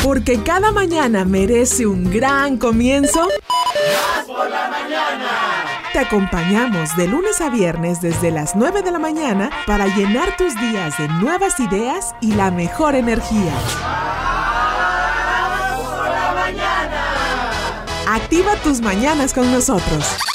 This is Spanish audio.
Porque cada mañana merece un gran comienzo. ¡Más por la mañana! Te acompañamos de lunes a viernes desde las 9 de la mañana para llenar tus días de nuevas ideas y la mejor energía. ¡Más por la mañana! Activa tus mañanas con nosotros.